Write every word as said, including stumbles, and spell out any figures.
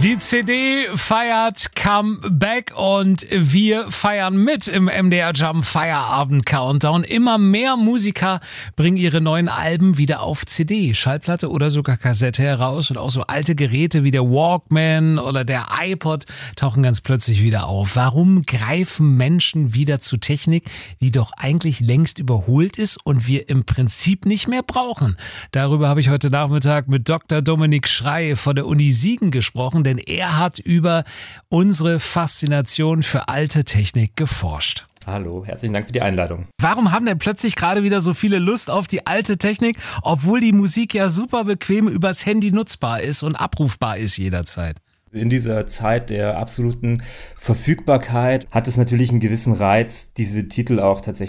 Die C D feiert Comeback und wir feiern mit im M D R Jump Feierabend Countdown. Immer mehr Musiker bringen ihre neuen Alben wieder auf C D, Schallplatte oder sogar Kassette heraus und auch so alte Geräte wie der Walkman oder der iPod tauchen ganz plötzlich wieder auf. Warum greifen Menschen wieder zu Technik, die doch eigentlich längst überholt ist und wir im Prinzip nicht mehr brauchen? Darüber habe ich heute Nachmittag mit Doktor Dominik Schrey von der Uni Siegen gesprochen, denn er hat über unsere Faszination für alte Technik geforscht. Hallo, herzlichen Dank für die Einladung. Warum haben denn plötzlich gerade wieder so viele Lust auf die alte Technik, obwohl die Musik ja super bequem übers Handy nutzbar ist und abrufbar ist jederzeit? In dieser Zeit der absoluten Verfügbarkeit hat es natürlich einen gewissen Reiz, diese Titel auch tatsächlich